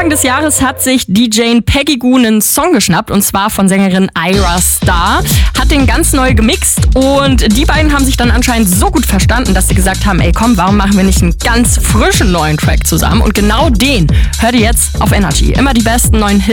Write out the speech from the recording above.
Anfang des Jahres hat sich DJ Peggy Goo einen Song geschnappt, und zwar von Sängerin Ayra Starr. Hat den ganz neu gemixt und die beiden haben sich dann anscheinend so gut verstanden, dass sie gesagt haben, ey komm, warum machen wir nicht einen ganz frischen neuen Track zusammen? Und genau den hört ihr jetzt auf Energy. Immer die besten neuen Hits